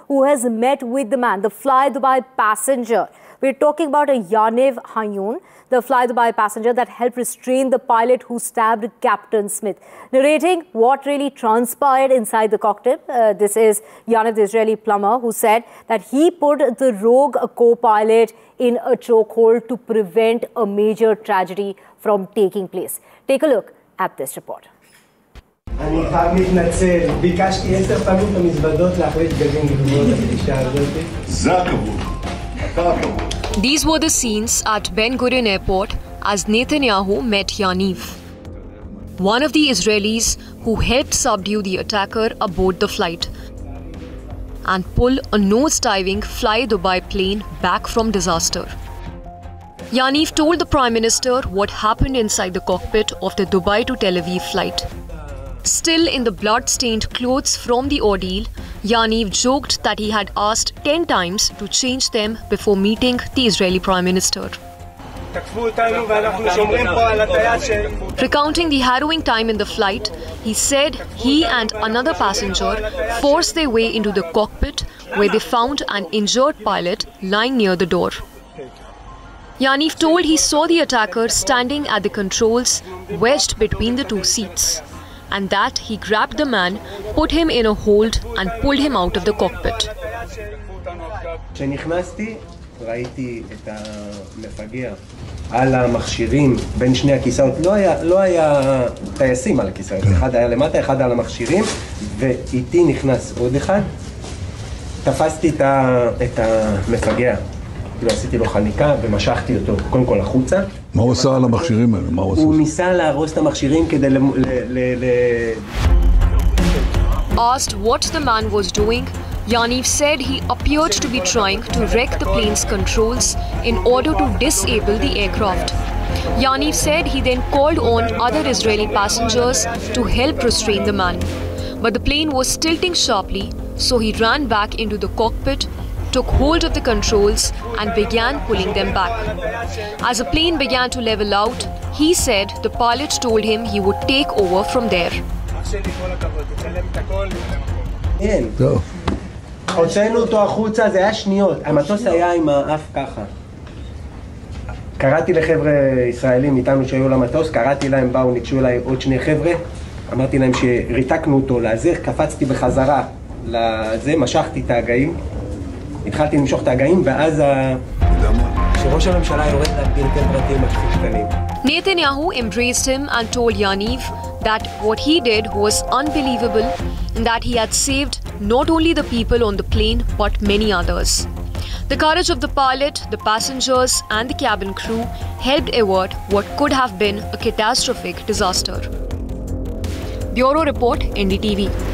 who has met with the man, the Fly Dubai passenger. We're talking about a Yaniv Hayun, the Fly Dubai passenger that helped restrain the pilot who stabbed Captain Smith. Narrating what really transpired inside the cockpit, this is Yaniv, the Israeli plumber, who said that he put the rogue co-pilot in a chokehold to prevent a major tragedy from taking place. Take a look at this report. אני חייב להתנצל, ביקשתי 10 פעמים את המזוודות להחליט בגדים גדולות לפגישה הזאת. זה הכבוד. אתה הכבוד. These were the scenes at Ben Gurion Airport as Netanyahu met Yaniv, one of the Israelis who helped subdue the attacker aboard the flight and pull a nose-diving Fly Dubai plane back from disaster. Yaniv told the Prime Minister what happened inside the cockpit of the Dubai to Tel Aviv flight. Still in the blood-stained clothes from the ordeal, Yaniv joked that he had asked 10 times to change them before meeting the Israeli Prime Minister. Recounting the harrowing time in the flight, he said he and another passenger forced their way into the cockpit where they found an injured pilot lying near the door. Yaniv told he saw the attacker standing at the controls wedged between the two seats, and that he grabbed the man, put him in a hold and pulled him out of the cockpit. כשנכנסתי, ראיתי את המפגע על המכשירים בין שני הכיסאות. לא היה טייסים על הכיסאות, אחד היה למטה, אחד על המכשירים, ואיתי נכנס עוד אחד. תפסתי את המפגע. עשיתי לו חניקה ומשכתי אותו קודם כל החוצה. מה הוא עשה על המכשירים האלה? הוא ניסה להרוס את המכשירים כדי Asked what the man was doing, Yaniv said he appeared to be trying to wreck the plane's controls in order to disable the aircraft. Yaniv said he then called on other Israeli passengers to help restrain the man. But the plane was tilting sharply, so he ran back into the cockpit, took hold of the controls and began pulling them back. As the plane began to level out, he said the pilot told him he would take over from there. הוצאנו אותו החוצה, זה היה שניות. המטוס היה עם האף ככה. קראתי לחבר'ה ישראלים איתנו שהיו למטוס, קראתי להם, באו, ניגשו אליי עוד שני חבר'ה, אמרתי להם שריתקנו אותו לאזר, קפצתי בחזרה לזה, משכתי את ההגאים, התחלתי למשוך את ההגאים, ואז שראש הממשלה יורד להגדיר פרטים משהו קטנים. Netanyahu embraced him and told Yaniv that what he did was unbelievable and that he had saved not only the people on the plane but many others. The courage of the pilot, the passengers and the cabin crew helped avert what could have been a catastrophic disaster. Bureau Report, NDTV.